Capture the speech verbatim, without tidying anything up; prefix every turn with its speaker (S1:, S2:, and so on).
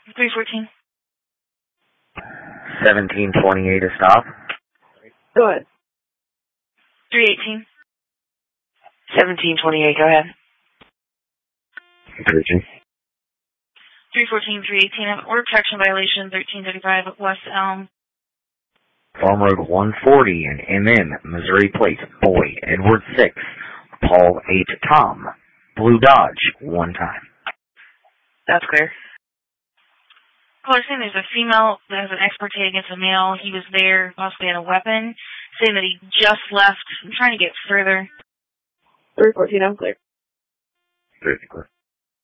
S1: three fourteen.
S2: seventeen twenty-eight to stop.
S3: Go ahead.
S1: three eighteen.
S3: seventeen twenty-eight, go ahead.
S2: thirteen.
S1: three fourteen, three eighteen. Order protection violation, thirteen thirty-five West Elm.
S2: Farm Road one forty and M M, Missouri plate, Boy, Edward six, Paul eight, Tom, Blue Dodge, one time.
S3: That's clear.
S1: Caller saying there's a female that has an experte against a male. He was there, possibly had a weapon, saying that he just left. I'm trying to get further.
S3: three fourteen, I'm clear.
S2: Very clear.